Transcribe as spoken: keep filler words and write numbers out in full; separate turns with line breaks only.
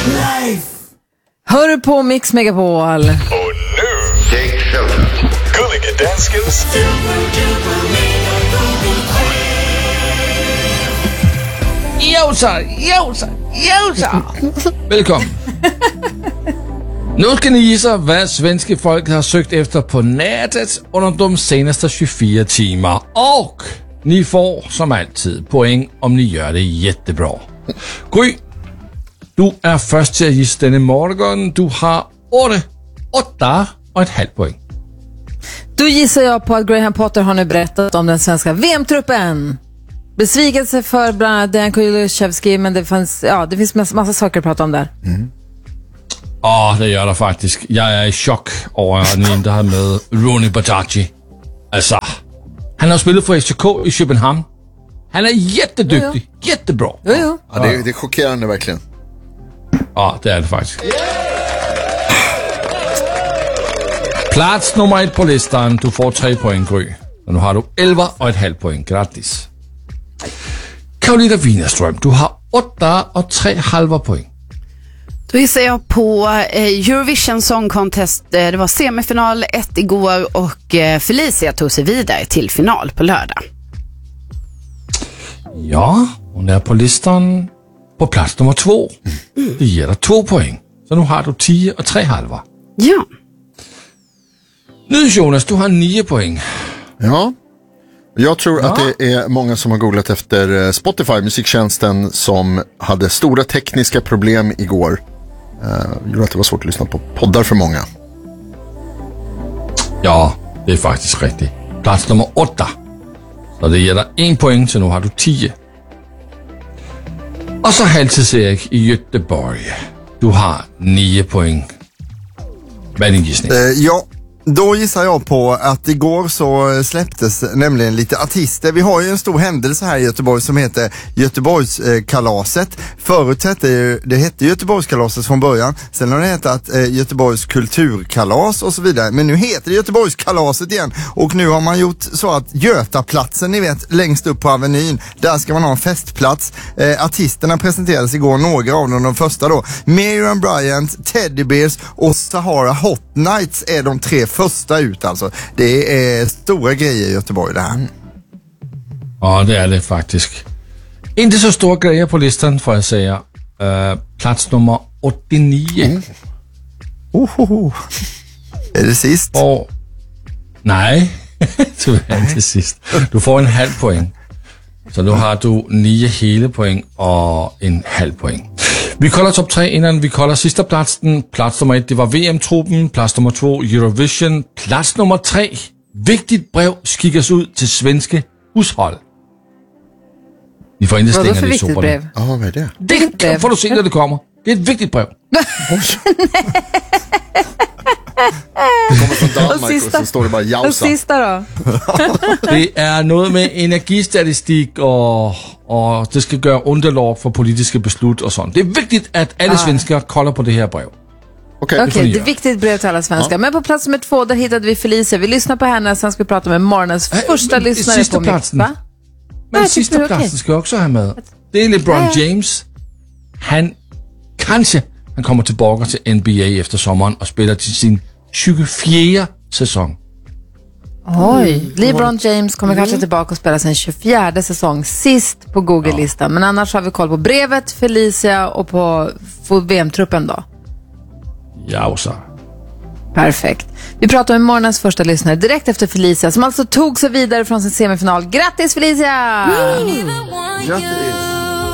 Hör du på Mix Megapol?
Och nu, Take Shelter. Gulliga Danskens
Josa, Josa, Josa. Velkommen. Nu ska ni gissa, vad svenska folk har sökt efter på nätet under de senaste tjugofyra timmar. Och ni får som alltid poäng om ni gör det jättebra. Gry, du är först till att gissa denna morgon. Du har åtta, åtta och ett halvt poäng.
Då gissar jag på att Graham Potter har nu berättat om den svenska V M-truppen. Besvikelse för bland annat Dan Kulusevski, men det, fanns, ja, det finns massa, massa saker att prata om där.
Mm. Ja, oh, det gör det faktiskt. Jag är i chock över att ni inte har med Ronny Bataji. Alltså, han har spelat för F C K i Köpenhamn. Han är jätteduktig, jo, jo. jättebra.
Jo, jo.
Ja, det, det är chockerande verkligen.
Ja, det är det faktiskt. Plats nummer ett på listan. Du får tre poäng, Gry. Och nu har du elva och ett halvt poäng. Grattis. Karolina Widerström, du har åtta och tre halva poäng.
Då gissar jag på eh, Eurovision Song Contest. Eh, det var semifinal ett igår och eh, Felicia tog sig vidare till final på lördag.
Ja, hon är på listan på plats nummer två. Mm. Det ger dig två poäng. Så nu har du tio och tre halva.
Ja.
Nu Jonas, du har nio poäng.
Ja. Jag tror ja. att det är många som har googlat efter Spotify, musiktjänsten, som hade stora tekniska problem igår. Uh, gjorde att det var svårt att lyssna på poddar för många.
Ja, det är faktiskt riktigt. Plats nummer åtta. Så det ger dig en poäng, så nu har du tio. Och så Halvtids-Erik i Göteborg. Du har nio poäng. Vad är din gissning?
Uh, ja. Då gissar jag på att igår så släpptes nämligen lite artister. Vi har ju en stor händelse här i Göteborg som heter Göteborgskalaset. Förut hette ju, det hette Göteborgskalaset från början. Sen har det hetat eh, Göteborgs kulturkalas och så vidare. Men nu heter det Göteborgskalaset igen. Och nu har man gjort så att Götaplatsen, ni vet, längst upp på Avenyn, där ska man ha en festplats. Eh, artisterna presenterades igår, några av dem, de första då. Miriam Bryant, Teddy Bears och Sahara Hot Nights är de tre första ut alltså. Det är stora grejer i Göteborg det här.
Ja, det är det faktiskt. Inte så stora grejer på listan, får jag säga. Uh, plats nummer åttionio. Mm.
Ohoho. Är det sist?
Och... Nej, tyvärr inte sist. Du får en halv poäng. Så då har du nio hela poäng och en halv poäng. Vi kollar topp tre innan vi kollar sista platsen. Plats nummer ett, det var V M-truppen. Plats nummer två, Eurovision. Plats nummer tre, vigtigt brev skickas ut till svenska hushåll. Ni får inte stänga det i soporna.
Ja, vad är det?
Det kan, får du se när det kommer. Det är ett viktigt brev.
Det kommer från Danmark och, sista, och så står det bara jausa.
Och sista då?
Det är något med energistatistik och, och det ska göra underlag för politiska beslut och sånt. Det är viktigt att alla ah. svenskar kollar på det här brev.
Okej, okay,
okay, det, det är viktigt brev till alla svenskar. Ja. Men på plats nummer två, där hittade vi Felicia. Vi lyssnar på henne, sen ska vi prata med morgonens äh, första lyssnare på Mix. Va?
Men ja, sista platsen okay. ska jag också ha med. Det är LeBron ja, ja. James. Han kanske han kommer tillbaka till N B A efter sommaren och spelar till sin tjugofjärde säsong.
Oj, LeBron James kommer mm. kanske tillbaka och spela sin tjugofjärde säsong, sist på Google-listan. Ja. Men annars har vi koll på brevet, Felicia och på V M-truppen då.
Ja, så.
Perfekt. Vi pratar med morgonens första lyssnare direkt efter Felicia, som alltså tog sig vidare från sin semifinal. Grattis Felicia!
Grattis!